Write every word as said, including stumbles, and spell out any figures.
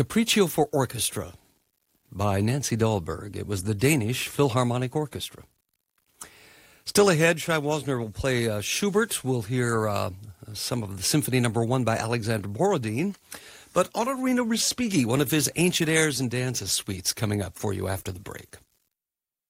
Capriccio for Orchestra by Nancy Dahlberg. It was the Danish Philharmonic Orchestra. Still ahead, Shai Wozner will play uh, Schubert. We'll hear uh, some of the Symphony Number One by Alexander Borodin. But Ottorino Respighi, one of his ancient airs and dances suites, coming up for you after the break.